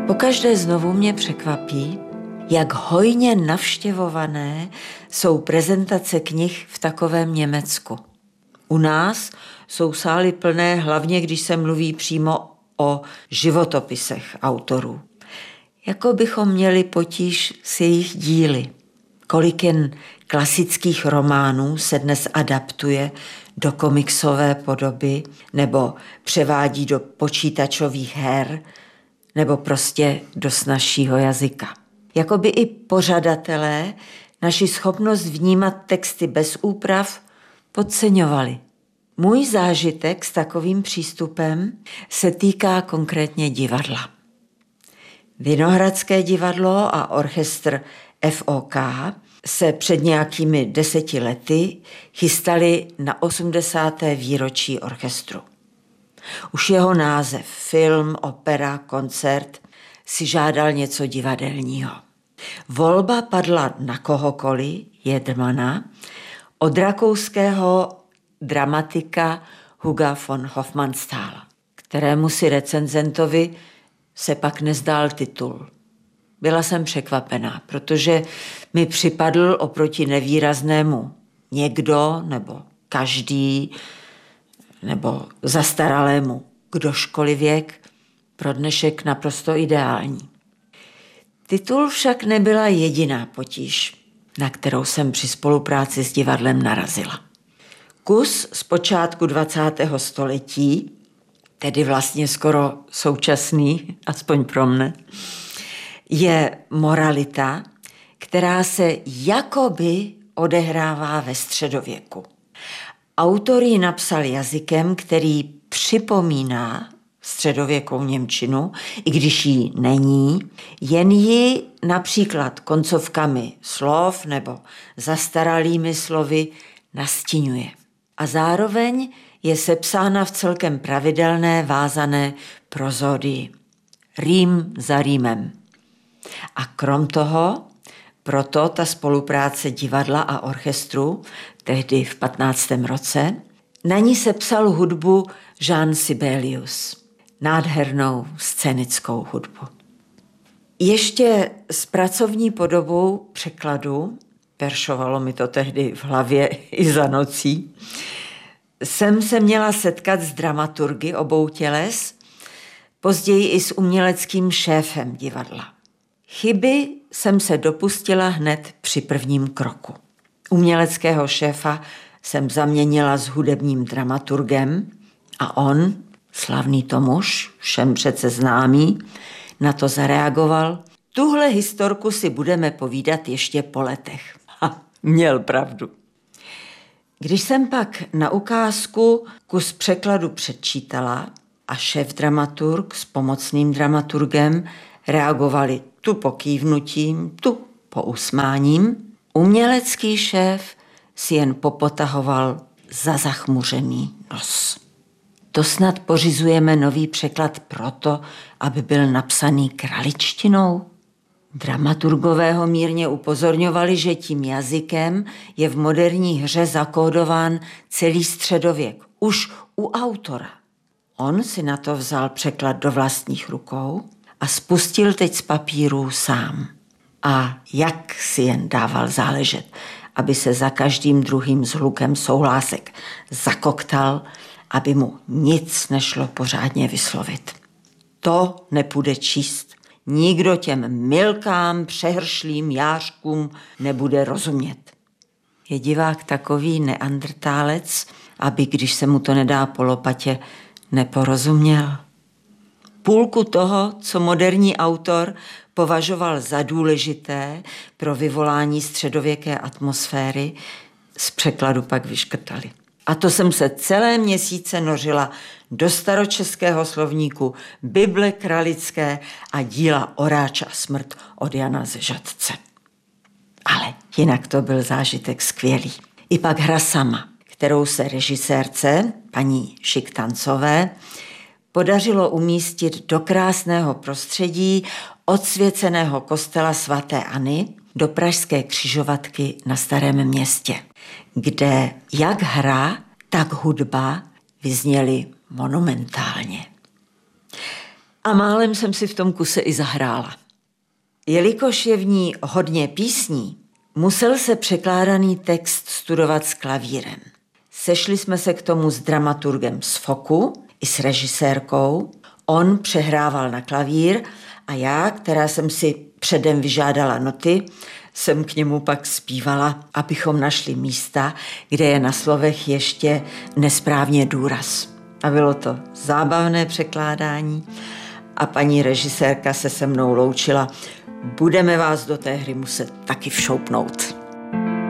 Pokaždé znovu mě překvapí, jak hojně navštěvované jsou prezentace knih v takovém Německu. U nás jsou sály plné, hlavně když se mluví přímo o životopisech autorů. Jako bychom měli potíž s jejich díly. Kolik jen klasických románů se dnes adaptuje do komiksové podoby nebo převádí do počítačových her nebo prostě do snazšího jazyka. Jakoby i pořadatelé naši schopnost vnímat texty bez úprav podceňovali. Můj zážitek s takovým přístupem se týká konkrétně divadla. Vinohradské divadlo a orchestr FOK se před nějakými 10 lety chystali na 80. výročí orchestru. Už jeho název, film, opera, koncert, si žádal něco divadelního. Volba padla na kohokoliv, Jedmana, od rakouského dramatika Huga von Hofmannsthala, kterému si recenzentovi se pak nezdál titul. Byla jsem překvapená, protože mi připadl oproti nevýraznému někdo nebo každý nebo zastaralému kdožkolivěk pro dnešek naprosto ideální. Titul však nebyla jediná potíž, na kterou jsem při spolupráci s divadlem narazila. Kus z počátku 20. století, tedy vlastně skoro současný, aspoň pro mne, je moralita, která se jakoby odehrává ve středověku. Autor ji napsal jazykem, který připomíná středověkou němčinu, i když jí není, jen ji například koncovkami slov nebo zastaralými slovy nastiňuje. A zároveň je sepsána v celkem pravidelné vázané prozodii. Rým za rýmem. A krom toho, proto ta spolupráce divadla a orchestru, tehdy v 15. roce, na ní sepsal hudbu Jean Sibelius. Nádhernou scénickou hudbu. Ještě s pracovní podobou překladu, peršovalo mi to tehdy v hlavě i za nocí, jsem se měla setkat s dramaturgy obou těles, později i s uměleckým šéfem divadla. Chyby jsem se dopustila hned při prvním kroku. Uměleckého šéfa jsem zaměnila s hudebním dramaturgem a on, slavný Tomuš, všem přece známý, na to zareagoval: tuhle historku si budeme povídat ještě po letech. Měl pravdu. Když jsem pak na ukázku kus překladu předčítala a šéf-dramaturg s pomocným dramaturgem reagovali tu pokývnutím, tu pousmáním, umělecký šéf si jen popotahoval za zachmuřený nos. To snad pořizujeme nový překlad proto, aby byl napsaný kraličtinou? Dramaturgové ho mírně upozorňovali, že tím jazykem je v moderní hře zakódován celý středověk, už u autora. On si na to vzal překlad do vlastních rukou a spustil teď z papíru sám. A jak si jen dával záležet, aby se za každým druhým zhlukem souhlásek zakoktal, aby mu nic nešlo pořádně vyslovit. To nepůjde číst. Nikdo těm milkám, přehršlým jářkům nebude rozumět. Je divák takový neandrtálec, aby, když se mu to nedá po lopatě, neporozuměl. Půlku toho, co moderní autor považoval za důležité pro vyvolání středověké atmosféry, z překladu pak vyškrtali. A to jsem se celé měsíce nořila do staročeského slovníku, Bible kralické a díla Oráč a smrt od Jana ze Žatce. Ale jinak to byl zážitek skvělý. I pak hra sama, kterou se režisérce, paní Šiktancové, podařilo umístit do krásného prostředí odsvěceného kostela svaté Anny do pražské křižovatky na Starém Městě, kde jak hra, tak hudba vyzněly monumentálně. a málem jsem si v tom kuse i zahrála. Jelikož je v ní hodně písní, musel se překládaný text studovat s klavírem. Sešli jsme se k tomu s dramaturgem z FOKu i s režisérkou. On přehrával na klavír a já, která jsem si předem vyžádala noty, jsem k němu pak zpívala, abychom našli místa, kde je na slovech ještě nesprávně důraz. A bylo to zábavné překládání a paní režisérka se mnou loučila. Budeme vás do té hry muset taky všoupnout.